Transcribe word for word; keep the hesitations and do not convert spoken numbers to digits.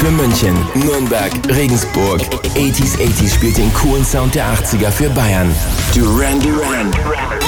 für München, Nürnberg, Regensburg. achtziger achtziger spielt den coolen Sound der achtziger für Bayern. Duran Duran